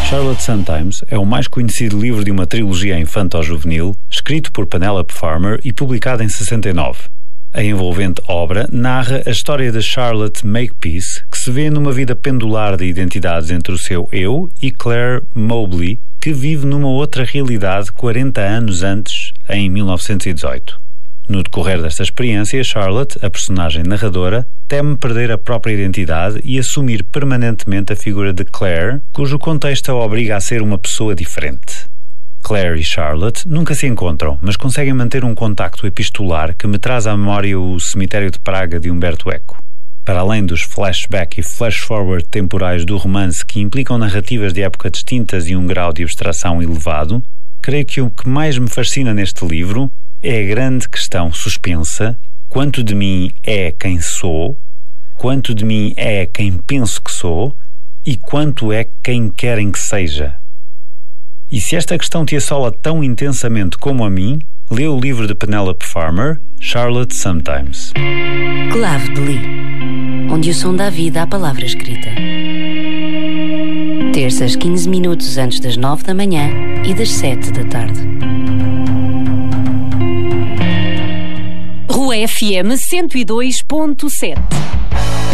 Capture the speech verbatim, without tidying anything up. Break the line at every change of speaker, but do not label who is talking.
Charlotte Sometimes é o mais conhecido livro de uma trilogia infanto-juvenil, escrito por Penelope Farmer e publicado em sessenta e nove. A envolvente obra narra a história de Charlotte Makepeace, que se vê numa vida pendular de identidades entre o seu eu e Claire Mobley, que vive numa outra realidade quarenta anos antes, em mil novecentos e dezoito. No decorrer desta experiência, Charlotte, a personagem narradora, teme perder a própria identidade e assumir permanentemente a figura de Claire, cujo contexto a obriga a ser uma pessoa diferente. Claire e Charlotte nunca se encontram, mas conseguem manter um contacto epistolar que me traz à memória o Cemitério de Praga de Umberto Eco. Para além dos flashback e flash-forward temporais do romance que implicam narrativas de época distintas e um grau de abstração elevado, creio que o que mais me fascina neste livro é a grande questão suspensa: quanto de mim é quem sou, quanto de mim é quem penso que sou e quanto é quem querem que seja. E se esta questão te assola tão intensamente como a mim, lê o livro de Penelope Farmer, Charlotte Sometimes.
Clave de Li, onde o som dá vida à palavra escrita. Terças, quinze minutos antes das nove da manhã e das sete da tarde.
Rua F M cento e dois ponto sete.